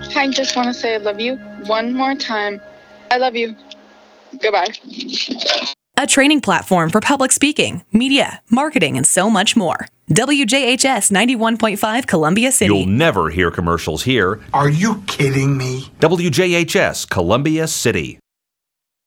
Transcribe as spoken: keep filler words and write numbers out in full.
I just want to say I love you one more time. I love you. Goodbye. A training platform for public speaking, media, marketing, and so much more. W J H S ninety-one point five Columbia City. You'll never hear commercials here. Are you kidding me? W J H S Columbia City.